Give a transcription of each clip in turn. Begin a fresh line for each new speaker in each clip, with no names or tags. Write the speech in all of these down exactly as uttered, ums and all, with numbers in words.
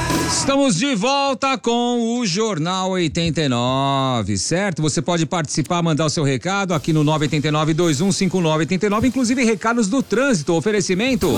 Estamos de volta com o Jornal oitenta e nove, certo? Você pode participar, mandar o seu recado aqui no nove oito nove, dois um cinco nove oito nove, inclusive recados do trânsito, oferecimento.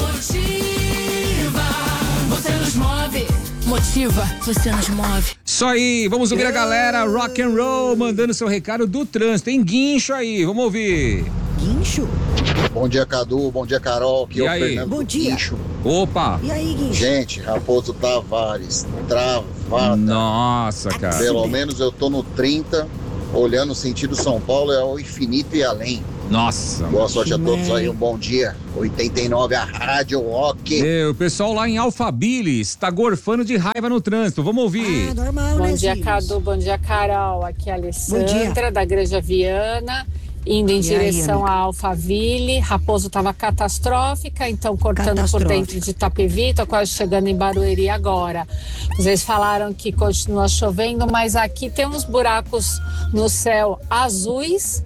Motiva, você nos move. Motiva, você nos move.
Isso aí, vamos ouvir a galera rock and roll mandando seu recado do trânsito. Tem guincho aí, vamos ouvir.
Guincho?
Bom dia, Cadu. Bom dia, Carol. Aqui
E
é o
aí?
Fernando
Bom dia.
Guincho.
Opa!
E aí, Guincho?
Gente, Raposo Tavares, travada.
Nossa, cara.
Pelo menos eu tô no trinta, olhando o sentido São Paulo, é o infinito e além.
Nossa.
Boa sorte a todos
Man.
aí, um bom dia. oitenta e nove, a Rádio Rock.
Meu, o pessoal lá em Alphaville está gorfando de raiva no trânsito. Vamos ouvir.
Ah, normal,
Bom
né,
dia,
Zílios?
Cadu. Bom dia, Carol. Aqui é a
Bom
Alessandra,
dia.
da Igreja Viana, indo em
E aí,
direção
amiga?
a Alphaville. Raposo estava catastrófica, então cortando por
Catastrófica.
dentro de Itapevi, tô quase chegando em Barueri agora. Vocês falaram que continua chovendo, mas aqui tem uns buracos no céu azuis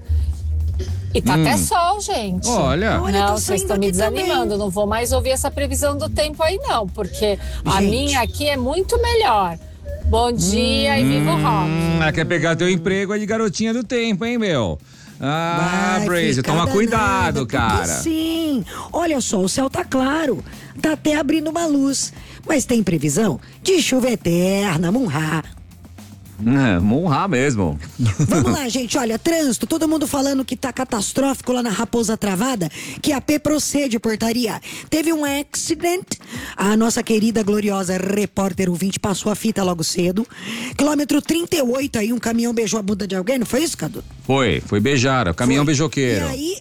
e tá
Hum.
até sol, gente.
Olha.
Olha,
Não,
tô
vocês
saindo
estão me
aqui também.
desanimando. Não vou mais ouvir essa previsão do tempo aí, não, porque a
Gente.
minha aqui é muito melhor. Bom dia e viva o rock.
Hum, ela quer pegar teu emprego aí de garotinha do tempo, hein, meu? Ah,
Vai
Brazy,
ficar
toma
danada,
cuidado,
porque
cara.
Sim, olha só, o céu tá claro, tá até abrindo uma luz, mas tem previsão de chuva eterna, Munhá.
É, monrar mesmo.
Vamos lá, gente, olha, trânsito, todo mundo falando que tá catastrófico lá na Raposa Travada, que a P procede, portaria. Teve um accident, a nossa querida, gloriosa repórter ouvinte passou a fita logo cedo. Quilômetro trinta e oito aí, um caminhão beijou a bunda de alguém, não foi isso, Cadu?
Foi, foi beijar, o caminhão
Foi.
beijoqueiro.
E aí,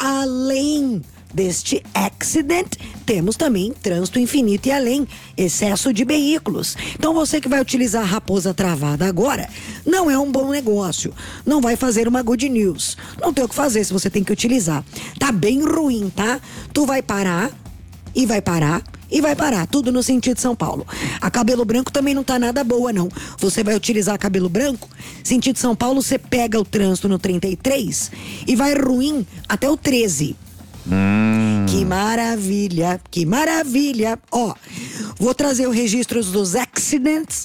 além deste accident, temos também trânsito infinito e além, excesso de veículos. Então você que vai utilizar a Raposa Travada agora, não é um bom negócio. Não vai fazer uma good news. Não tem o que fazer se você tem que utilizar. Tá bem ruim, tá? Tu vai parar e vai parar e vai parar, tudo no sentido São Paulo. A Cabelo Branco também não tá nada boa, não. Você vai utilizar a Cabelo Branco, sentido São Paulo, você pega o trânsito no trinta e três e vai ruim até o treze.
Hum.
Que maravilha, que maravilha. Ó, vou trazer os registros dos accidents.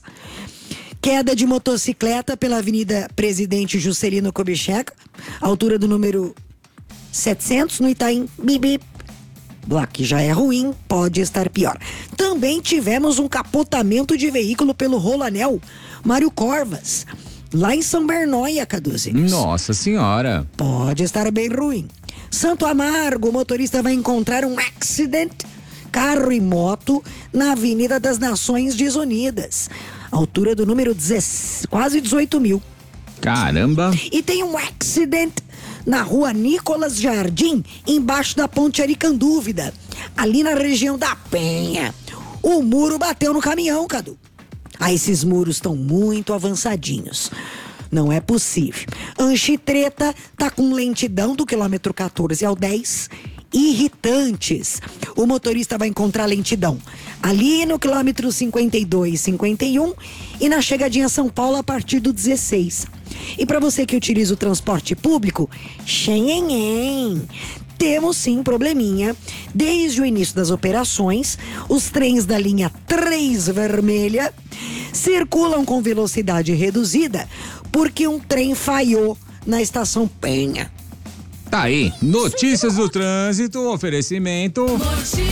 Queda de motocicleta pela Avenida Presidente Juscelino Kubitschek, altura do número setecentos, no Itaim Bibi. Lá que já é ruim, pode estar pior. Também tivemos um capotamento de veículo pelo Rolanel Mário Corvas, lá em São Bernóia, Caduzinhos.
Nossa senhora.
Pode estar bem ruim. Santo Amargo, o motorista vai encontrar um accident, carro e moto, na Avenida das Nações Desunidas, altura do número dezesseis, quase dezoito mil.
Caramba.
E tem um accident na rua Nicolas Jardim, embaixo da ponte Aricandúvida, ali na região da Penha. O muro bateu no caminhão, Cadu. Ah, esses muros estão muito avançadinhos. Não é possível. Anchitreta tá com lentidão do quilômetro quatorze ao dez. Irritantes. O motorista vai encontrar lentidão ali no quilômetro cinquenta e dois, cinquenta e um e na chegadinha a São Paulo a partir do dezesseis. E para você que utiliza o transporte público, xenhenhen. Temos sim probleminha. Desde o início das operações, os trens da linha três vermelha circulam com velocidade reduzida porque um trem falhou na estação Penha.
Tá aí, notícias do trânsito, oferecimento.
Motiva,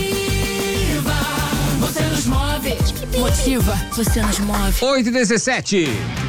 você nos move. Motiva, você nos move.
oito e dezessete.